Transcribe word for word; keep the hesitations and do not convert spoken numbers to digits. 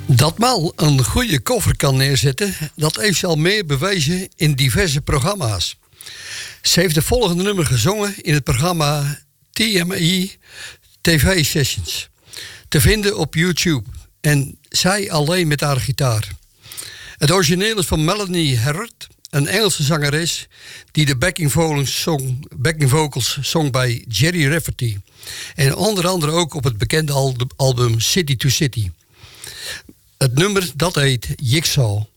Dat Mal een goede cover kan neerzetten, dat heeft ze al meer bewezen in diverse programma's. Ze heeft de volgende nummer gezongen in het programma T M I T V Sessions. Te vinden op YouTube. En zij alleen met haar gitaar. Het origineel is van Melanie Herrod, een Engelse zangeres die de backing vocals zong, backing vocals zong bij Jerry Rafferty. En onder andere ook op het bekende album City to City. Het nummer dat heet Jigsaw.